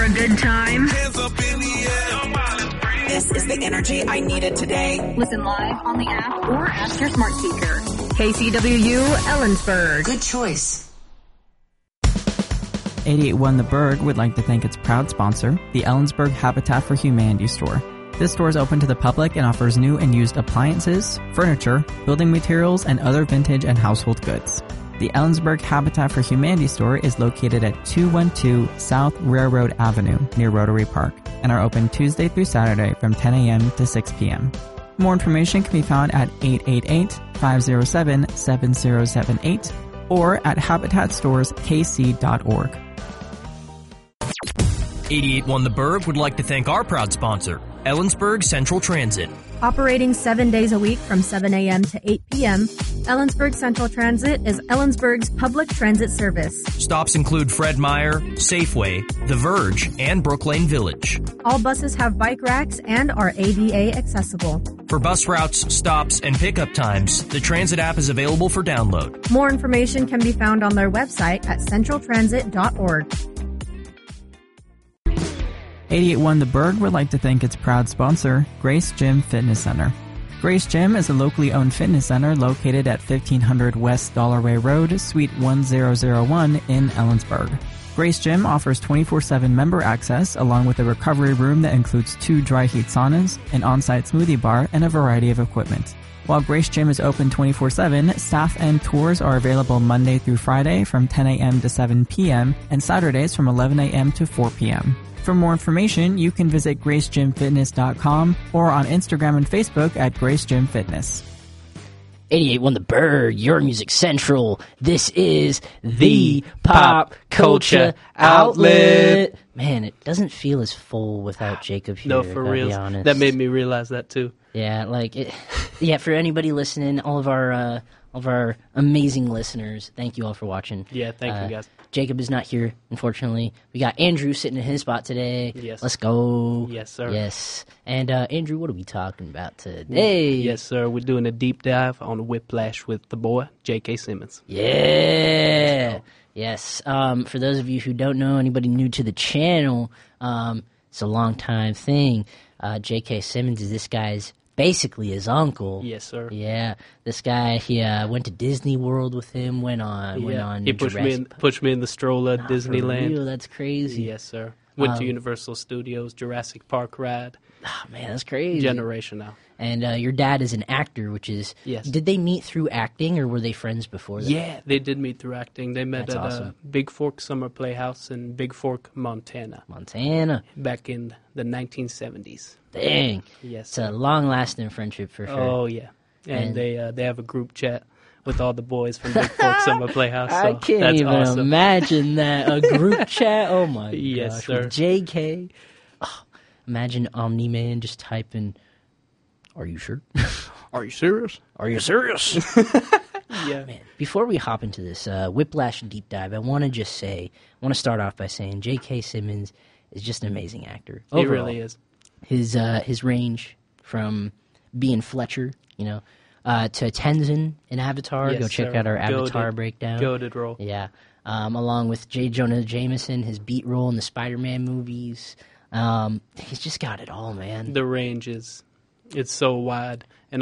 for a good time? Hands up in the air. This is the energy I needed today. Listen live on the app or ask your smart speaker. KCWU Ellensburg. Good choice. 881 The Berg would like to thank its proud sponsor, the Ellensburg Habitat for Humanity store. This store is open to the public and offers new and used appliances, furniture, building materials, and other vintage and household goods. The Ellensburg Habitat for Humanity store is located at 212 South Railroad Avenue near Rotary Park and are open Tuesday through Saturday from 10 a.m. to 6 p.m. More information can be found at 888-507-7078 or at habitatstorekc.org. 881 The Berg would like to thank our proud sponsor, Ellensburg Central Transit. Operating 7 days a week from 7 a.m. to 8 p.m., Ellensburg Central Transit is Ellensburg's public transit service. Stops include Fred Meyer, Safeway, The Verge, and Brooklane Village. All buses have bike racks and are ADA accessible. For bus routes, stops, and pickup times, the transit app is available for download. More information can be found on their website at centraltransit.org. 881 The Berg would like to thank its proud sponsor, Grace Gym Fitness Center. Grace Gym is a locally owned fitness center located at 1500 West Dollarway Road, Suite 1001 in Ellensburg. Grace Gym offers 24/7 member access along with a recovery room that includes 2 dry heat saunas, an on-site smoothie bar, and a variety of equipment. While Grace Gym is open 24/7, staff and tours are available Monday through Friday from 10 a.m. to 7 p.m. and Saturdays from 11 a.m. to 4 p.m. For more information, you can visit gracegymfitness.com or on Instagram and Facebook at Grace Gym Fitness. 88.1 The Berg, your music central. This is the pop culture outlet. Man, it doesn't feel as full without Jacob here. No, for real. That made me realize that too. Yeah, like it. Yeah, for anybody listening, all of our amazing listeners, thank you all for watching. Yeah, thank you guys. Jacob is not here, unfortunately. We got Andrew sitting in his spot today. Yes. Let's go. Yes, sir. Yes. And Andrew, what are we talking about today? Yes, sir. We're doing a deep dive on Whiplash with the boy, J.K. Simmons. Yeah. Yes. For those of you who don't know, anybody new to the channel, it's a long time thing. J.K. Simmons is this guy's basically his uncle. Yes, sir. Yeah, this guy, he went to Disney World with him, went on He pushed me in the stroller at Disneyland. For real, that's crazy. Yes, sir. Went to Universal Studios, Jurassic Park ride. Oh, man, that's crazy. Generation now. And your dad is an actor, which is... Yes. Did they meet through acting, or were they friends before that? Yeah, they did meet through acting. They met That's at awesome. Big Fork Summer Playhouse in Big Fork, Montana. Back in the 1970s. Dang. Yes, It's a long-lasting friendship for sure. Oh, yeah. And they have a group chat with all the boys from Big Fork Summer Playhouse. So I can't even imagine that. A group chat? Oh, my yes, gosh. sir. With JK. Oh, imagine Omni-Man just typing, "Are you sure? Are you serious? Are you serious?" Yeah. Man, before we hop into this Whiplash deep dive, I want to start off by saying J.K. Simmons is just an amazing actor. Overall, He really is. His range from being Fletcher, to Tenzin in Avatar. Yes, Go check sir. out our Avatar breakdown. Goated role. Yeah. Along with J. Jonah Jameson, his beat role in the Spider-Man movies. He's just got it all, man. The range it's so wide. And